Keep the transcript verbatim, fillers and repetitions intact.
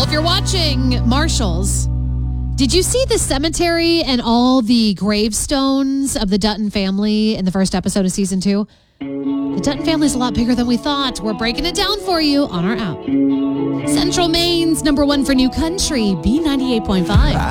if you're watching Marshalls, did you see the cemetery and all the gravestones of the Dutton family in the first episode of season two? The Dutton family is a lot bigger than we thought. We're breaking it down for you on our app. Central Maine's number one for new country, B ninety-eight point five.